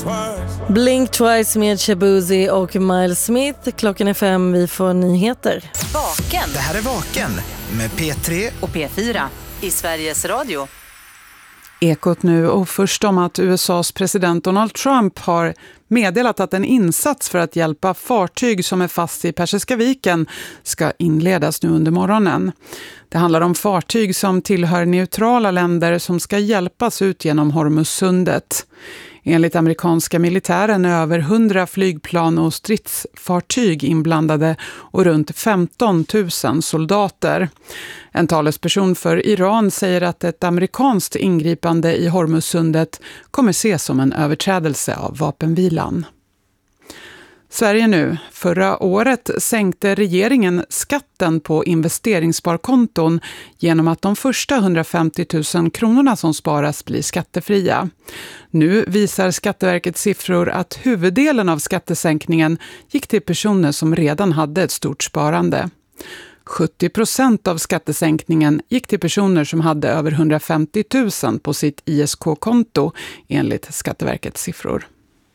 twice. Blink Twice med Shabuzi och Miles Smith. Klockan är 5, vi får nyheter. Vaken. Det här är Vaken med P3 och P4 i Sveriges Radio. Ekot nu, och först om att USAs president Donald Trump har meddelat att en insats för att hjälpa fartyg som är fast i Persiska viken ska inledas nu under morgonen. Det handlar om fartyg som tillhör neutrala länder som ska hjälpas ut genom Hormuzsundet. Enligt amerikanska militären är över 100 flygplan och stridsfartyg inblandade och runt 15 000 soldater. En talesperson för Iran säger att ett amerikanskt ingripande i Hormuzsundet kommer ses som en överträdelse av vapenvilan. Sverige nu. Förra året sänkte regeringen skatten på investeringssparkonton genom att de första 150 000 kronorna som sparas blir skattefria. Nu visar Skatteverkets siffror att huvuddelen av skattesänkningen gick till personer som redan hade ett stort sparande. 70% av skattesänkningen gick till personer som hade över 150 000 på sitt ISK-konto enligt Skatteverkets siffror.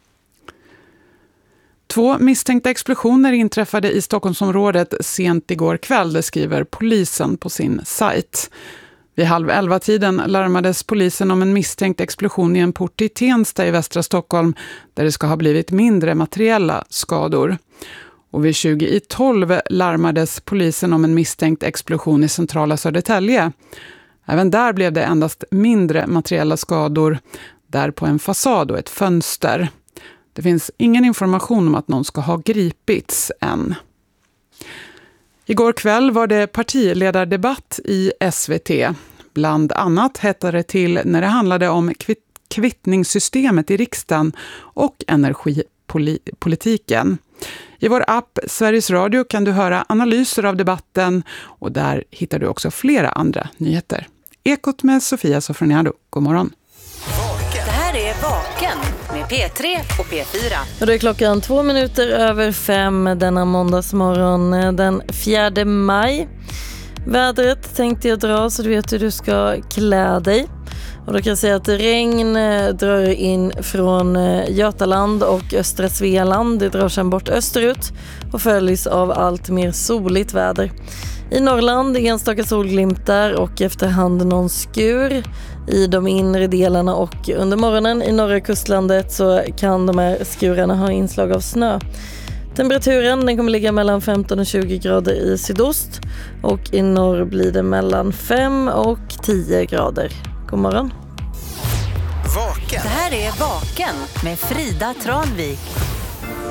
2 misstänkta explosioner inträffade i Stockholmsområdet sent igår kväll, det skriver polisen på sin sajt. Vid 10:30 larmades polisen om en misstänkt explosion i en port i Tensta i västra Stockholm där det ska ha blivit mindre materiella skador. Och vid 20:12 larmades polisen om en misstänkt explosion i centrala Södertälje. Även där blev det endast mindre materiella skador, där på en fasad och ett fönster. Det finns ingen information om att någon ska ha gripits än. Igår kväll var det partiledardebatt i SVT. Bland annat hettade det till när det handlade om kvittningssystemet i riksdagen och energipolitiken. I vår app Sveriges Radio kan du höra analyser av debatten och där hittar du också flera andra nyheter. Ekot med Sofia Sofroniado. God morgon. Det här är Vaken med P3 och P4. Och då är klockan 5:02 denna måndagsmorgon den 4 maj. Vädret tänkte jag dra så du vet hur du ska klä dig. Och då kan jag säga att regn drar in från Götaland och östra Svealand. Det drar sedan bort österut och följs av allt mer soligt väder. I Norrland enstaka solglimtar och efterhand någon skur i de inre delarna, och under morgonen i norra kustlandet så kan de här skurarna ha inslag av snö. Temperaturen den kommer ligga mellan 15 och 20 grader i sydost, och i norr blir det mellan 5 och 10 grader. God morgon. Vaken. Det här är Vaken med Frida Tranvik.